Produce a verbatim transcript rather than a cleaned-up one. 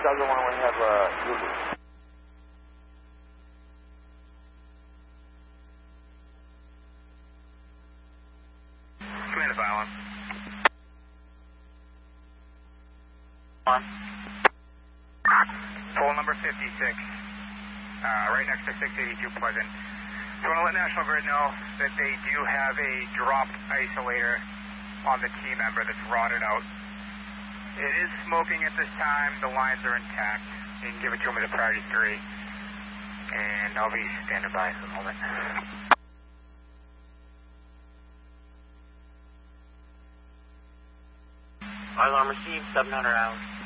thousand one, we have uh, Zulu. Command to Violin. On. Pole number fifty-six, uh, right next to six eighty-two Pleasant. So I want to let National Grid know that they do have a dropped isolator on the T member that's rotted out. It is smoking at this time. The lines are intact. You can give it to them as a priority three. And I'll be standing by for a moment. Alarm received, seven hundred hours.